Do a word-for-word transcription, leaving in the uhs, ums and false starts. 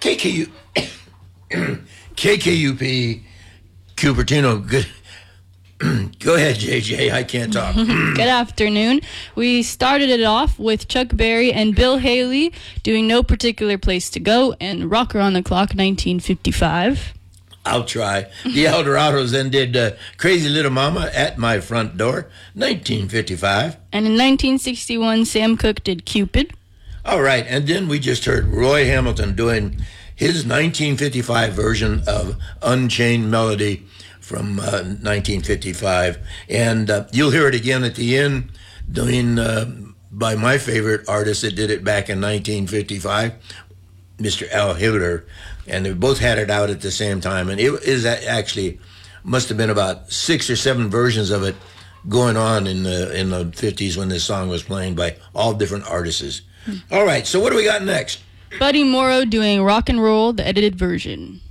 K K U, K K U P, Cupertino. Good. Go ahead, J J. I can't talk. Good afternoon. We started it off with Chuck Berry and Bill Haley doing No Particular Place to Go and Rocker on the Clock, nineteen fifty-five. I'll try. The Eldorados then did uh, Crazy Little Mama at My Front Door, nineteen fifty-five. And in nineteen sixty-one, Sam Cooke did Cupid. All right, and then we just heard Roy Hamilton doing his nineteen fifty-five version of Unchained Melody from uh, nineteen fifty-five. And uh, you'll hear it again at the end, doing uh, by my favorite artist that did it back in nineteen fifty-five, Mister Al Hibbler. And they both had it out at the same time. And it is actually, must have been about six or seven versions of it going on in the in the fifties when this song was playing by all different artists. All right, so what do we got next? Buddy Morrow doing Rock and Roll, the edited version.